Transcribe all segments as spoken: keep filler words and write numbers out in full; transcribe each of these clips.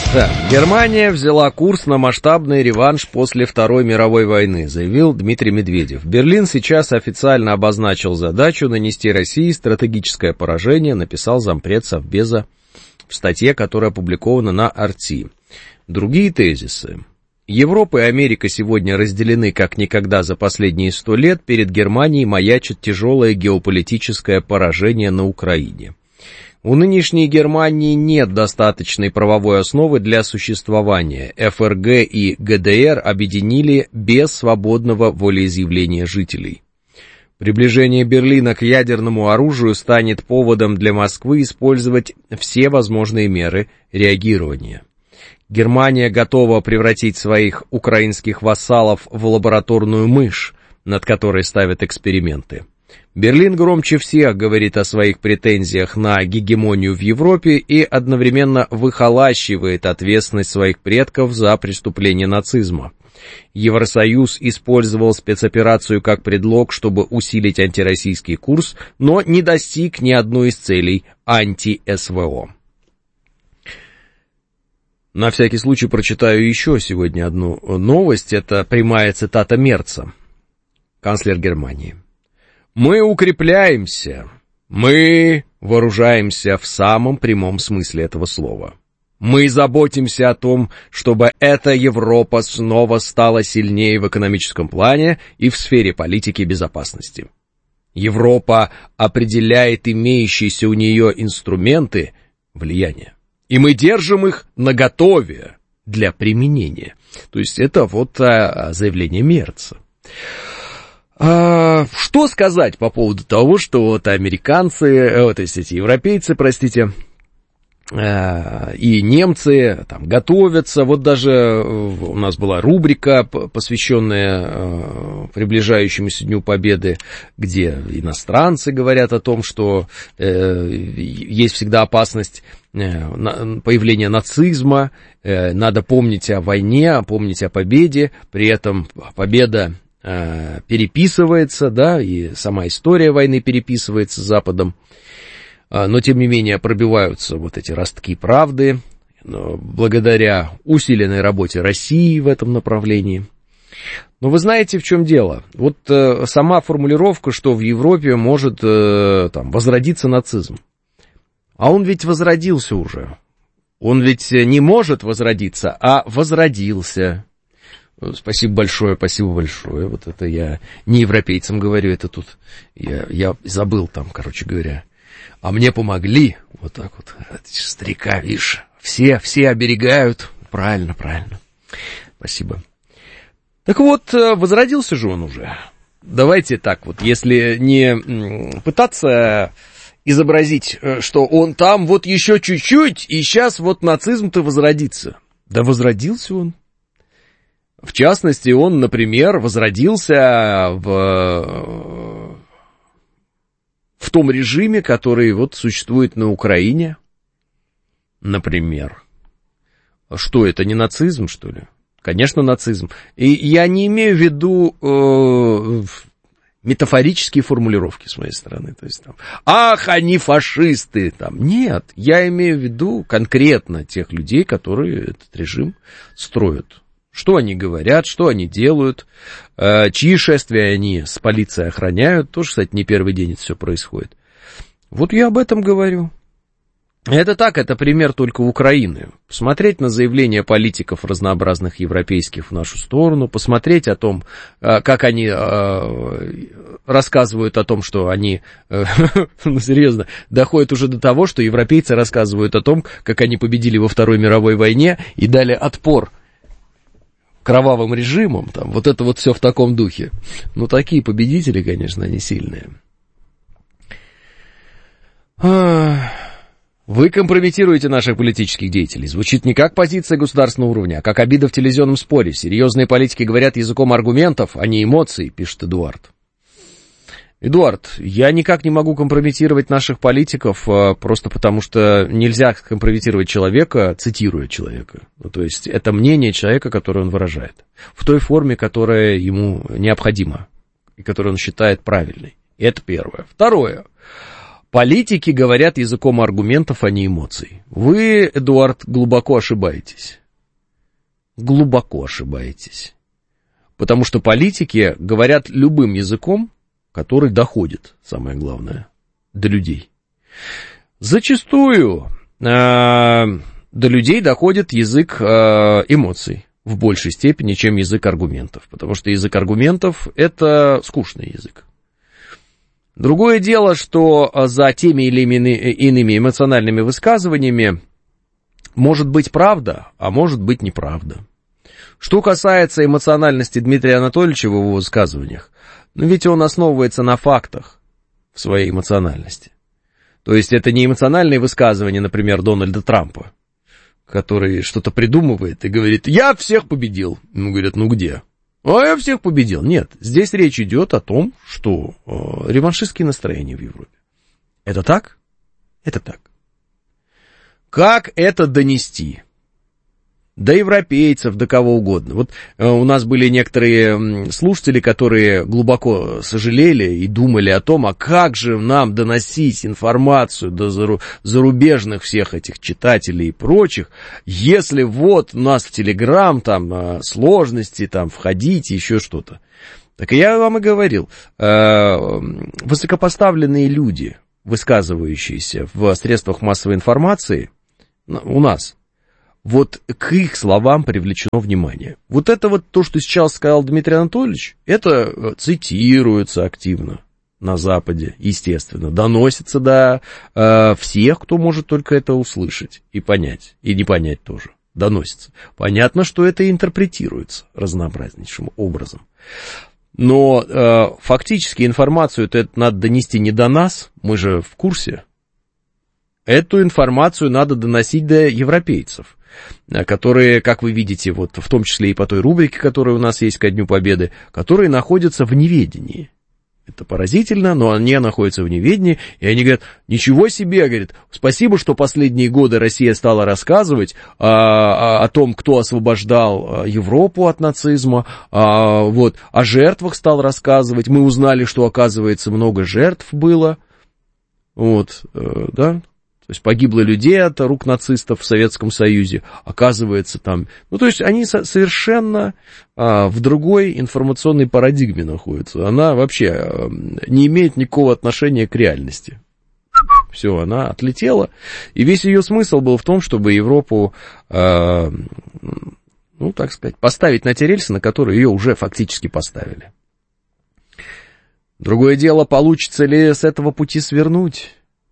Так, Германия взяла курс на масштабный реванш после Второй мировой войны, заявил Дмитрий Медведев. Берлин сейчас официально обозначил задачу нанести России стратегическое поражение, написал зампред Совбеза в статье, которая опубликована на Арти. Другие тезисы. Европа и Америка сегодня разделены как никогда за последние сто лет. Перед Германией маячит тяжелое геополитическое поражение на Украине. У нынешней Германии нет достаточной правовой основы для существования. эф эр гэ и гэ дэ эр объединили без свободного волеизъявления жителей. Приближение Берлина к ядерному оружию станет поводом для Москвы использовать все возможные меры реагирования. Германия готова превратить своих украинских вассалов в лабораторную мышь, над которой ставят эксперименты. Берлин громче всех говорит о своих претензиях на гегемонию в Европе и одновременно выхолащивает ответственность своих предков за преступление нацизма. Евросоюз использовал спецоперацию как предлог, чтобы усилить антироссийский курс, но не достиг ни одной из целей анти-эс вэ о. На всякий случай прочитаю еще сегодня одну новость. Это прямая цитата Мерца, канцлер Германии. «Мы укрепляемся, мы вооружаемся в самом прямом смысле этого слова. Мы заботимся о том, чтобы эта Европа снова стала сильнее в экономическом плане и в сфере политики и безопасности. Европа определяет имеющиеся у нее инструменты влияния, и мы держим их наготове для применения». То есть это вот а, заявление Мерца. А, что сказать по поводу того, что вот американцы, вот, то есть эти европейцы, простите, а, и немцы там готовятся, вот даже у нас была рубрика, посвященная а, приближающемуся Дню Победы, где иностранцы говорят о том, что э, есть всегда опасность э, появления нацизма, э, надо помнить о войне, помнить о победе, при этом победа переписывается, да, и сама история войны переписывается Западом, но, тем не менее, пробиваются вот эти ростки правды, благодаря усиленной работе России в этом направлении. Но вы знаете, в чем дело? Вот сама формулировка, что в Европе может там возродиться нацизм. А он ведь возродился уже. Он ведь не может возродиться, а возродился. Спасибо большое, спасибо большое. Вот это я не европейцам говорю, это тут я, я забыл там, короче говоря. А мне помогли, вот так вот, старика, видишь, все, все оберегают. Правильно, правильно. Спасибо. Так вот, возродился же он уже. Давайте так вот, если не пытаться изобразить, что он там вот еще чуть-чуть, и сейчас вот нацизм-то возродится. Да возродился он. В частности, он, например, возродился в, в том режиме, который вот существует на Украине. Например. Что, это не нацизм, что ли? Конечно, нацизм. И я не имею в виду э, метафорические формулировки с моей стороны. То есть там, ах, они фашисты. Там. Нет, я имею в виду конкретно тех людей, которые этот режим строят. Что они говорят, что они делают, э, чьи шествия они с полицией охраняют. Тоже, кстати, не первый день это все происходит. Вот я об этом говорю. Это так, это пример только Украины. Посмотреть на заявления политиков разнообразных европейских в нашу сторону, посмотреть о том, э, как они э, рассказывают о том, что они, э, ну серьезно, доходят уже до того, что европейцы рассказывают о том, как они победили во Второй мировой войне и дали отпор кровавым режимом, там, вот это вот все в таком духе. Ну, такие победители, конечно, они сильные. Вы компрометируете наших политических деятелей. Звучит не как позиция государственного уровня, а как обида в телевизионном споре. Серьезные политики говорят языком аргументов, а не эмоций, пишет Эдуард. Эдуард, я никак не могу компрометировать наших политиков, просто потому что нельзя компрометировать человека, цитируя человека. Ну, то есть это мнение человека, которое он выражает, в той форме, которая ему необходима, и которую он считает правильной. И это первое. Второе. Политики говорят языком аргументов, а не эмоций. Вы, Эдуард, глубоко ошибаетесь. Глубоко ошибаетесь. Потому что политики говорят любым языком, который доходит, самое главное, до людей. Зачастую э, до людей доходит язык э, эмоций в большей степени, чем язык аргументов. Потому что язык аргументов – это скучный язык. Другое дело, что за теми или иными эмоциональными высказываниями может быть правда, а может быть неправда. Что касается эмоциональности Дмитрия Анатольевича в его высказываниях, ну ведь он основывается на фактах в своей эмоциональности. То есть это не эмоциональные высказывания, например, Дональда Трампа, который что-то придумывает и говорит: «Я всех победил». Ему говорят: «Ну где?» «А я всех победил». Нет, здесь речь идет о том, что э, реваншистские настроения в Европе. Это так? Это так. Как это донести? До европейцев, до кого угодно. Вот э, у нас были некоторые слушатели, которые глубоко сожалели и думали о том, а как же нам доносить информацию до зару- зарубежных всех этих читателей и прочих, если вот у нас в Телеграм там э, сложности, там входить, еще что-то. Так я вам и говорил, э, высокопоставленные люди, высказывающиеся в средствах массовой информации у нас, вот к их словам привлечено внимание. Вот это вот то, что сейчас сказал Дмитрий Анатольевич, это цитируется активно на Западе, естественно, доносится до э, всех, кто может только это услышать и понять, и не понять тоже, доносится. Понятно, что это интерпретируется разнообразнейшим образом. Но э, фактически информацию-то это надо донести не до нас, мы же в курсе. Эту информацию надо доносить до европейцев, которые, как вы видите, вот в том числе и по той рубрике, которая у нас есть ко Дню Победы, которые находятся в неведении. Это поразительно, но они находятся в неведении, и они говорят: ничего себе, говорят, спасибо, что последние годы Россия стала рассказывать а, о том, кто освобождал Европу от нацизма, а, вот, о жертвах стал рассказывать, мы узнали, что, оказывается, много жертв было, вот, да. То есть погибло людей от рук нацистов в Советском Союзе, оказывается там... Ну, то есть они совершенно а, в другой информационной парадигме находятся. Она вообще а, не имеет никакого отношения к реальности. Все, она отлетела. И весь ее смысл был в том, чтобы Европу, а, ну, так сказать, поставить на те рельсы, на которые ее уже фактически поставили. Другое дело, получится ли с этого пути свернуть?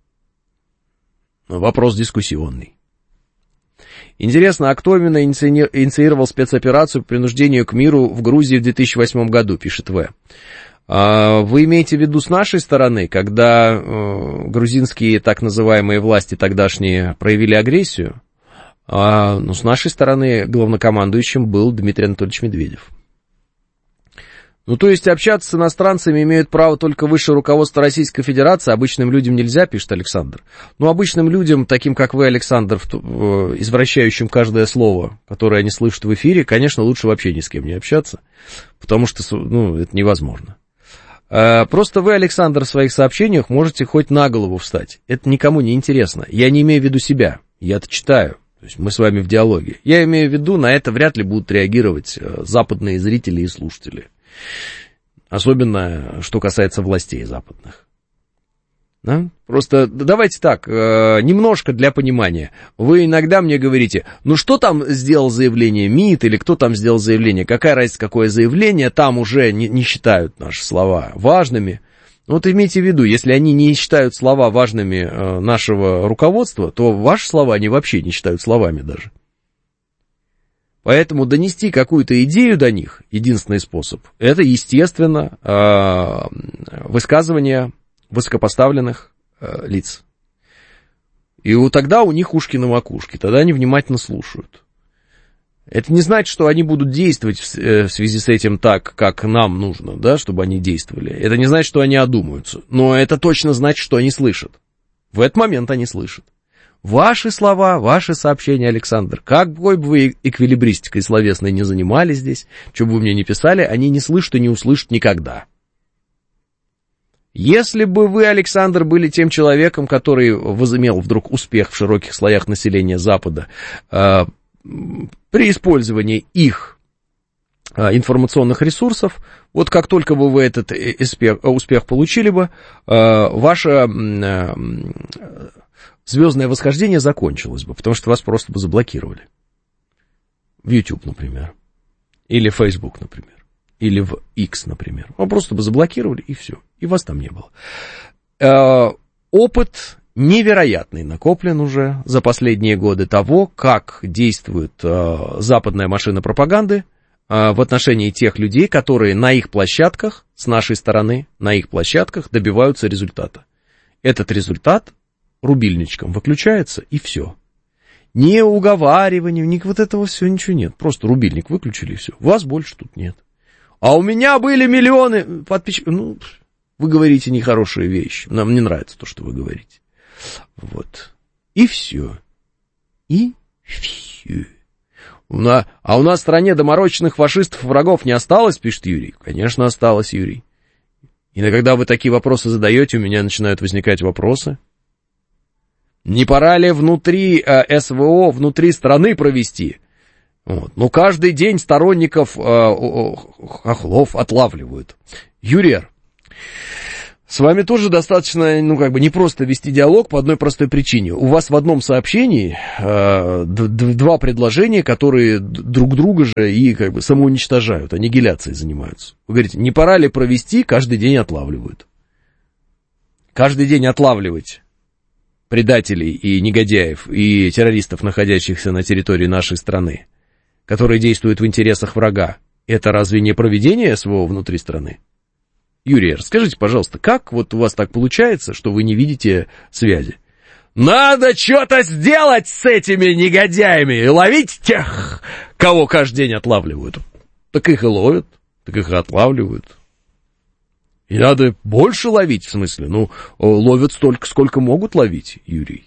Вопрос дискуссионный. Интересно, а кто именно инициировал спецоперацию по принуждению к миру в Грузии в две тысячи восьмом году, пишет В. Вы имеете в виду с нашей стороны, когда грузинские так называемые власти тогдашние проявили агрессию? Ну, с нашей стороны главнокомандующим был Дмитрий Анатольевич Медведев. Ну, то есть общаться с иностранцами имеют право только высшее руководство Российской Федерации, обычным людям нельзя, пишет Александр. Ну, обычным людям, таким как вы, Александр, извращающим каждое слово, которое они слышат в эфире, конечно, лучше вообще ни с кем не общаться, потому что, ну, это невозможно. Просто вы, Александр, в своих сообщениях можете хоть на голову встать. Это никому не интересно. Я не имею в виду себя, я-то читаю. То есть мы с вами в диалоге. Я имею в виду, на это вряд ли будут реагировать западные зрители и слушатели. Особенно, что касается властей западных. Да? Просто давайте так, немножко для понимания. Вы иногда мне говорите: ну что там сделал заявление МИД, или кто там сделал заявление, какая разница, какое заявление, там уже не, не считают наши слова важными. Вот имейте в виду, если они не считают слова важными нашего руководства, то ваши слова они вообще не считают словами даже. Поэтому донести какую-то идею до них, единственный способ, это, естественно, высказывания высокопоставленных лиц. И вот тогда у них ушки на макушке, тогда они внимательно слушают. Это не значит, что они будут действовать в связи с этим так, как нам нужно, да, чтобы они действовали. Это не значит, что они одумаются. Но это точно значит, что они слышат. В этот момент они слышат. Ваши слова, ваши сообщения, Александр, какой бы вы эквилибристикой словесной не занимались здесь, что бы вы мне ни писали, они не слышат и не услышат никогда. Если бы вы, Александр, были тем человеком, который возымел вдруг успех в широких слоях населения Запада э, при использовании их э, информационных ресурсов, вот как только бы вы этот успех, успех получили бы, э, ваше э, звездное восхождение закончилось бы, потому что вас просто бы заблокировали. В YouTube, например, или в Facebook, например. Или в X, например. Вы просто бы заблокировали, и все. И вас там не было. Э, опыт невероятный накоплен уже за последние годы того, как действует э, западная машина пропаганды э, в отношении тех людей, которые на их площадках, с нашей стороны, на их площадках добиваются результата. Этот результат рубильничком выключается, и все. Ни уговаривания, ни вот этого всего, ничего нет. Просто рубильник выключили, и все. Вас больше тут нет. А у меня были миллионы подписчиков. Ну, вы говорите нехорошие вещи. Нам не нравится то, что вы говорите. Вот. И все. И все. А у нас в стране доморощенных фашистов, врагов не осталось, пишет Юрий. Конечно, осталось, Юрий. И когда вы такие вопросы задаете, у меня начинают возникать вопросы. Не пора ли внутри э, СВО, внутри страны провести? Вот. Но каждый день сторонников э, хохлов отлавливают. Юрий, с вами тоже достаточно, ну, как бы, не просто вести диалог по одной простой причине. У вас в одном сообщении э, два предложения, которые друг друга же и, как бы, самоуничтожают, аннигиляцией занимаются. Вы говорите, не пора ли провести, каждый день отлавливают. Каждый день отлавливать предателей и негодяев, и террористов, находящихся на территории нашей страны, которые действуют в интересах врага, это разве не проведение СВО внутри страны? Юрий, расскажите, пожалуйста, как вот у вас так получается, что вы не видите связи? Надо что-то сделать с этими негодяями и ловить тех, кого каждый день отлавливают. Так их и ловят, так их и отлавливают. И надо больше ловить, в смысле, ну, ловят столько, сколько могут ловить, Юрий.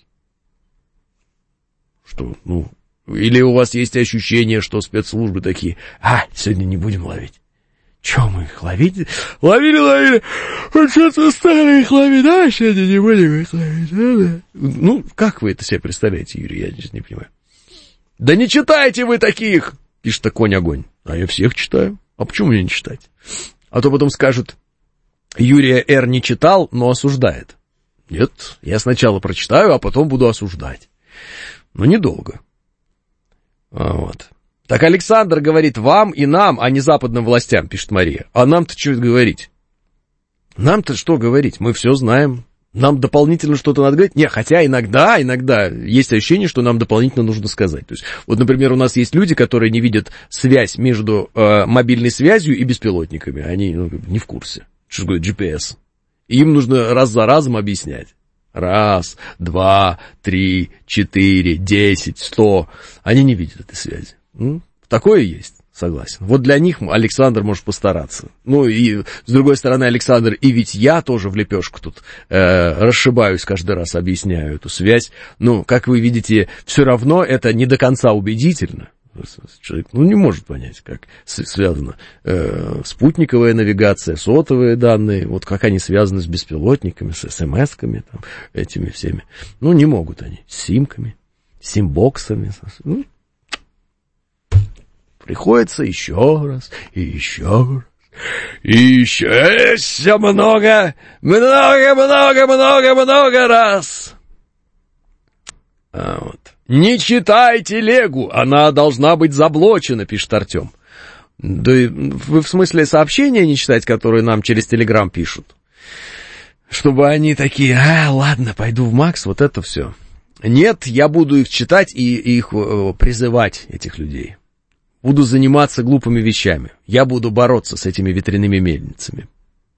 Что, ну... Или у вас есть ощущение, что спецслужбы такие, а, сегодня не будем ловить. Че мы их ловить? Ловили, ловили. Вот что-то стали их ловить, да, сегодня не будем их ловить. Да, да. Ну, как вы это себе представляете, Юрий, я не понимаю. Да не читайте вы таких, пишет Конь-огонь. А я всех читаю. А почему мне не читать? А то потом скажут, Юрия Р. не читал, но осуждает. Нет, я сначала прочитаю, а потом буду осуждать. Но недолго. Вот. Так Александр говорит вам и нам, а не западным властям, пишет Мария. А нам-то что говорить? Нам-то что говорить? Мы все знаем. Нам дополнительно что-то надо говорить? Не, хотя иногда, иногда есть ощущение, что нам дополнительно нужно сказать. То есть, вот, например, у нас есть люди, которые не видят связь между э, мобильной связью и беспилотниками. Они, ну, не в курсе. Что такое джи пи эс? И им нужно раз за разом объяснять. Раз, два, три, четыре, десять, сто. Они не видят этой связи. Ну, такое есть, согласен. Вот для них Александр может постараться. Ну, и с другой стороны, Александр, и ведь я тоже в лепешку тут э, расшибаюсь каждый раз, объясняю эту связь. Ну, как вы видите, все равно это не до конца убедительно. Человек, ну, не может понять, как связана э, спутниковая навигация, сотовые данные, вот как они связаны с беспилотниками, с смс-ками, там, этими всеми. Ну, не могут они. С симками, симбоксами. Ну, приходится еще раз, и еще раз, и еще, еще много, много, много, много, много раз. А вот. Не читайте Легу, она должна быть заблочена, пишет Артем. Да вы в смысле сообщения не читать, которые нам через Телеграм пишут? Чтобы они такие, а, ладно, пойду в Макс, вот это все. Нет, я буду их читать и их призывать, этих людей. Буду заниматься глупыми вещами. Я буду бороться с этими ветряными мельницами.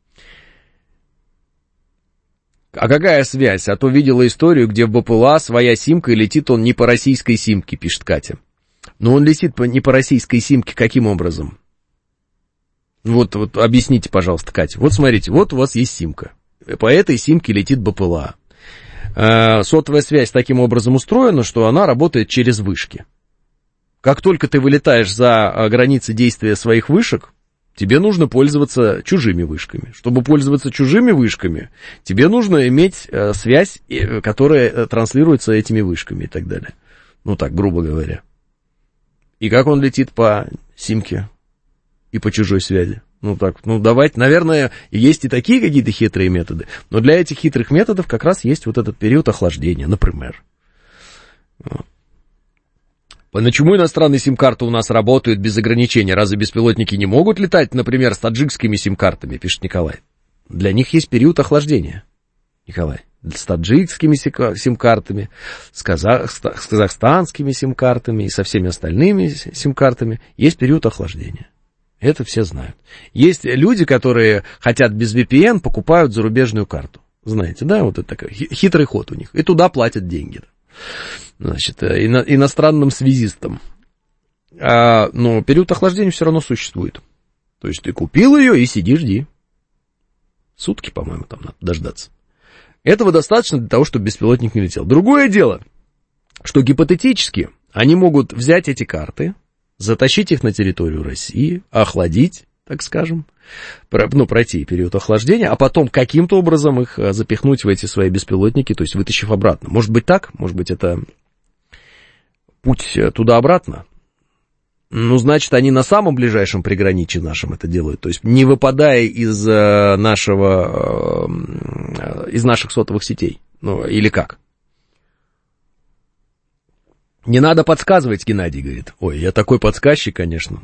А какая связь? А то видела историю, где в БПЛА своя симка, и летит он не по российской симке, пишет Катя. Но он летит по, не по российской симке каким образом? Вот, вот объясните, пожалуйста, Катя. Вот смотрите, вот у вас есть симка. По этой симке летит БПЛА. Э, сотовая связь таким образом устроена, что она работает через вышки. Как только ты вылетаешь за границы действия своих вышек, тебе нужно пользоваться чужими вышками. Чтобы пользоваться чужими вышками, тебе нужно иметь э, связь, э, которая э, транслируется этими вышками и так далее. Ну так, грубо говоря. И как он летит по симке и по чужой связи? Ну так, ну давайте, наверное, есть и такие какие-то хитрые методы, но для этих хитрых методов как раз есть вот этот период охлаждения, например. Почему иностранные сим-карты у нас работают без ограничений? Разве беспилотники не могут летать, например, с таджикскими сим-картами, пишет Николай. Для них есть период охлаждения, Николай. С таджикскими сим-картами, с, казах... с казахстанскими сим-картами и со всеми остальными сим-картами есть период охлаждения. Это все знают. Есть люди, которые хотят без ви пи эн, покупают зарубежную карту. Знаете, да, вот это такой хитрый ход у них. И туда платят деньги. Значит, ино... иностранным связистам. А, но период охлаждения все равно существует. То есть ты купил ее и сиди, жди. Сутки, по-моему, там надо дождаться. Этого достаточно для того, чтобы беспилотник не летел. Другое дело, что гипотетически они могут взять эти карты, затащить их на территорию России, охладить, так скажем, ну, пройти период охлаждения, а потом каким-то образом их запихнуть в эти свои беспилотники, то есть вытащив обратно. Может быть так, может быть это путь туда-обратно. Ну, значит, они на самом ближайшем приграничье нашем это делают, то есть не выпадая из нашего, из наших сотовых сетей, ну, или как? Не надо подсказывать, Геннадий говорит. Ой, я такой подсказчик, конечно.